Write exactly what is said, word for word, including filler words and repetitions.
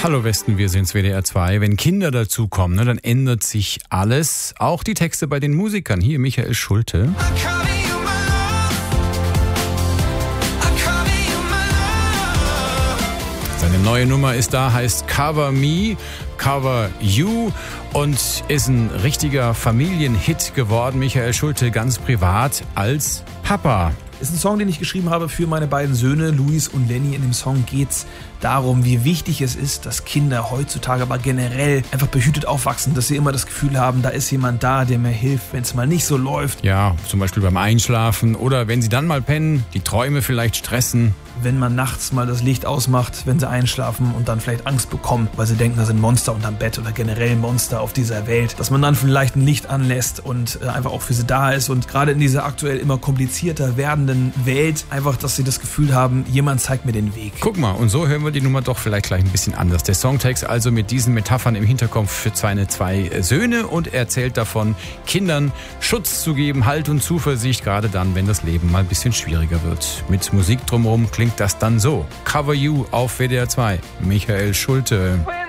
Hallo Westen, wir sind's W D R zwei. Wenn Kinder dazukommen, ne, dann ändert sich alles. Auch die Texte bei den Musikern. Hier Michael Schulte. Seine neue Nummer ist da, heißt Cover Me, Cover You und ist ein richtiger Familienhit geworden. Michael Schulte ganz privat als Papa. Ist ein Song, den ich geschrieben habe für meine beiden Söhne, Luis und Lenny. In dem Song geht's darum, wie wichtig es ist, dass Kinder heutzutage, aber generell einfach behütet aufwachsen, dass sie immer das Gefühl haben, da ist jemand da, der mir hilft, wenn es mal nicht so läuft. Ja, zum Beispiel beim Einschlafen oder wenn sie dann mal pennen, die Träume vielleicht stressen. Wenn man nachts mal das Licht ausmacht, wenn sie einschlafen und dann vielleicht Angst bekommen, weil sie denken, da sind Monster unterm Bett oder generell Monster auf dieser Welt, dass man dann vielleicht ein Licht anlässt und einfach auch für sie da ist und gerade in dieser aktuell immer komplizierter werdenden Welt einfach, dass sie das Gefühl haben, jemand zeigt mir den Weg. Guck mal, und so hören wir die Nummer doch vielleicht gleich ein bisschen anders. Der Songtext also mit diesen Metaphern im Hinterkopf für seine zwei Söhne und erzählt davon, Kindern Schutz zu geben, Halt und Zuversicht, gerade dann, wenn das Leben mal ein bisschen schwieriger wird. Mit Musik drumherum klingt das dann so. Cover You auf W D R zwei. Michael Schulte.